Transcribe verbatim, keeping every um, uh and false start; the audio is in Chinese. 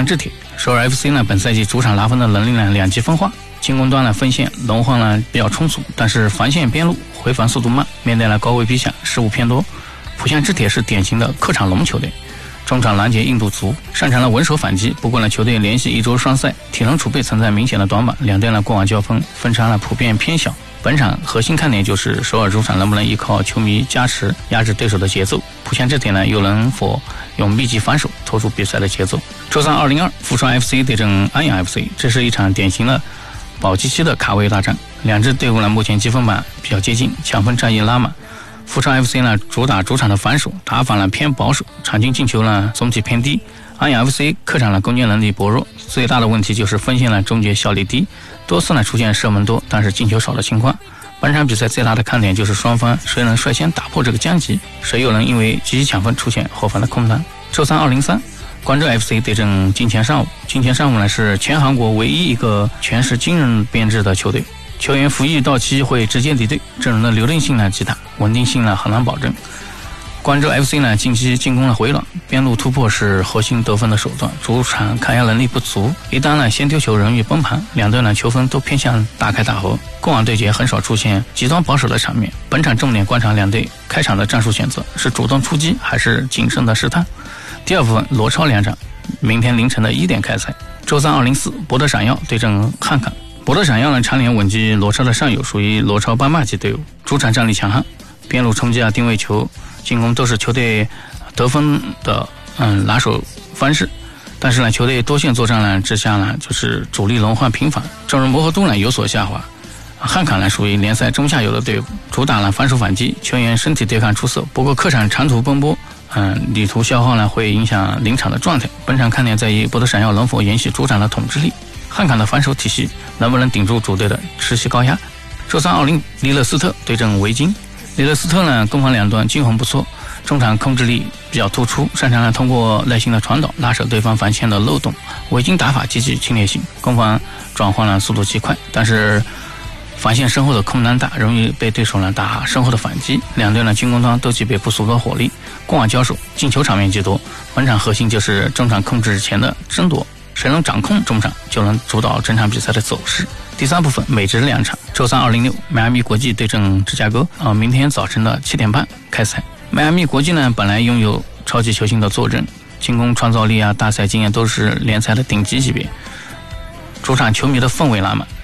向制铁。首尔 F C 呢，本赛季主场拿分的能力呢两极分化，进攻端呢锋线轮换呢比较充足，但是防线边路回防速度慢，面对了高位逼抢，失误偏多。浦项制铁是典型的客场龙球队，中场拦截硬度足，擅长了稳守反击。不过呢，球队连续一周双赛，体能储备存在明显的短板，两队呢过往交锋分差呢普遍偏小。本场核心看点就是首尔主场能不能依靠球迷加持压制对手的节奏，浦项制铁呢又能否用密集防守拖住比赛的节奏。周三二零二富川 F C 对阵安阳 F C， 这是一场典型的保级期的卡位大战，两支队伍呢目前积分板比较接近，抢分战役拉满。富川 F C 呢主打主场的防守，打法呢偏保守，场均进球呢总体偏低。安阳 F C 客场的攻坚能力薄弱，最大的问题就是锋线呢终结效率低，多次呢出现射门多但是进球少的情况。本场比赛最大的看点就是双方谁能率先打破这个僵局，谁又能因为积极抢分出现后方的空档。周三二零三，关州 F C 对阵金钱上午。金钱上午呢是全韩国唯一一个全是军人编制的球队，球员服役到期会直接离队，阵容的流动性呢极大，稳定性呢很难保证。关州 F C 呢近期进攻了回暖，边路突破是核心得分的手段，主场抗压能力不足，一旦呢先丢球容易崩盘，两队呢球风都偏向大开大合，过往对决很少出现极端保守的场面。本场重点观察两队开场的战术选择，是主动出击还是谨慎的试探。第二部分罗超两场，明天凌晨的一点开赛。周三二零四，博德闪耀对阵汉坎。博德闪耀呢常年稳居罗超的上游，属于罗超斑马级队伍，主场战力强悍，边路冲击啊、定位球、进攻都是球队得分的嗯拿手方式。但是呢，球队多线作战呢之下呢，就是主力轮换频繁，阵容磨合度呢有所下滑。汉坎呢属于联赛中下游的队伍，主打了防守反击，球员身体对抗出色，不过客场长途奔波，嗯，旅途消耗呢会影响临场的状态。本场看点在于博德闪耀能否延续主场的统治力，汉坎的防守体系能不能顶住主队的持续高压。周三二零，利勒斯特对阵维京。利勒斯特呢攻防两端均衡不错，中场控制力比较突出，擅长呢通过耐心的传导拉扯对方防线的漏洞。维京打法极具侵略性，攻防转换呢速度极快，但是防线身后的空档大，容易被对手呢打身后的反击。两队呢进攻端都具备不俗的火力，过往交手进球场面极多。本场核心就是中场控制前的争夺，谁能掌控中场，就能主导整场比赛的走势。第三部分美职两场，周三二零六，迈阿密国际对阵芝加哥，啊，明天早晨的七点半开赛。迈阿密国际呢本来拥有超级球星的坐镇，进攻创造力啊、大赛经验都是联赛的顶级级别，主场球迷的氛围拉满，